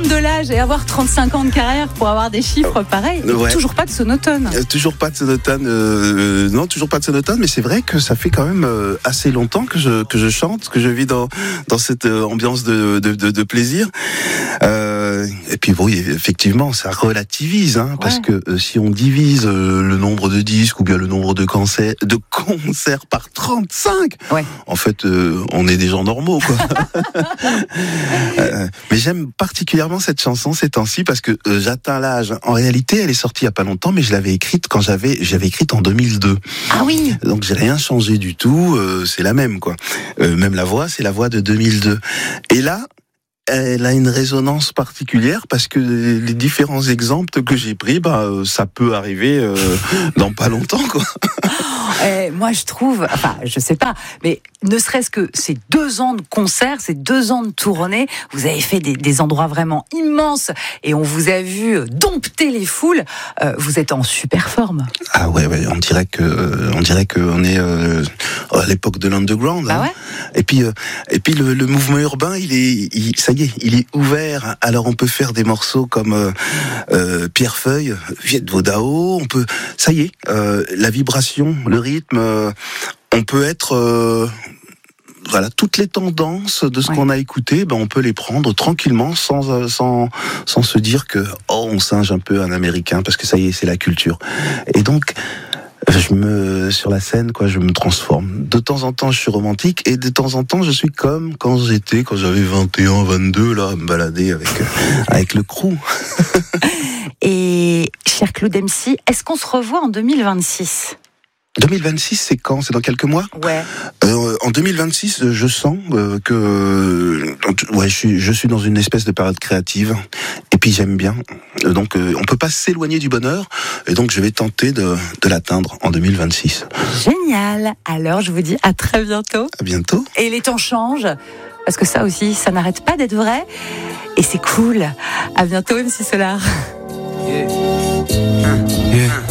de l'âge et avoir 35 ans de carrière pour avoir des chiffres pareils. Ouais. Toujours pas de sonotone. Toujours pas de sonotone. Non, toujours pas de sonotone, mais c'est vrai que ça fait quand même assez longtemps que je chante, que je vis dans cette ambiance de plaisir. Et puis oui, effectivement, ça relativise, hein, parce que si on divise le nombre de disques ou bien le nombre de concerts par 35, en fait, on est des gens normaux, quoi. Mais j'aime particulièrement cette chanson ces temps-ci parce que j'atteins l'âge. En réalité, elle est sortie il y a pas longtemps, mais je l'avais écrite quand j'avais écrite en 2002. Ah oui. Donc j'ai rien changé du tout. C'est la même, quoi. Même la voix, c'est la voix de 2002. Et là, elle a une résonance particulière parce que les différents exemples que j'ai pris, ça peut arriver dans pas longtemps, quoi. Moi, je trouve, enfin, je sais pas, mais ne serait-ce que ces 2 ans de concert, ces 2 ans de tournée, vous avez fait des endroits vraiment immenses et on vous a vu dompter les foules. Vous êtes en super forme. Ah ouais, on dirait que on est à l'époque de l'underground. Ah ouais. Hein. Et puis le mouvement urbain, ça y est, il est ouvert. Alors on peut faire des morceaux comme Pierrefeuille, Viet Vodao. On peut, ça y est, la vibration, le rythme. On peut être toutes les tendances de ce qu'on a écouté, on peut les prendre tranquillement sans se dire que on singe un peu un américain parce que ça y est, c'est la culture. Et donc sur la scène, je me transforme. De temps en temps, je suis romantique et de temps en temps, je suis comme quand j'avais 21, 22, là, à me balader avec le crew. Et cher Claude MC, est-ce qu'on se revoit en 2026 ? 2026, c'est quand ? C'est dans quelques mois ? Ouais. En 2026, je sens que je suis dans une espèce de période créative. Et puis j'aime bien. Donc on peut pas s'éloigner du bonheur. Et donc je vais tenter de l'atteindre en 2026. Génial. Alors je vous dis à très bientôt. À bientôt. Et les temps changent. Parce que ça aussi, ça n'arrête pas d'être vrai. Et c'est cool. À bientôt, MC Solar. Yeah.